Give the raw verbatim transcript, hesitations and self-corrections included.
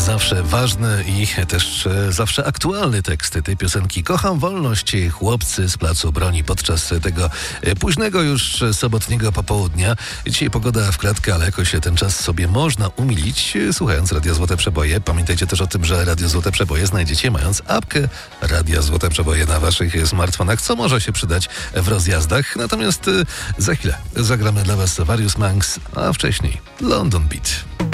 Zawsze ważny i też e, zawsze aktualny tekst tej piosenki. Kocham wolność, chłopcy z Placu Broni podczas tego e, późnego już sobotniego popołudnia. Dzisiaj pogoda w klatkę, ale jakoś ten czas sobie można umilić, e, słuchając Radia Złote Przeboje. Pamiętajcie też o tym, że Radio Złote Przeboje znajdziecie mając apkę Radia Złote Przeboje na waszych smartfonach, co może się przydać w rozjazdach. Natomiast e, za chwilę zagramy dla was Various Monks, a wcześniej London Beat.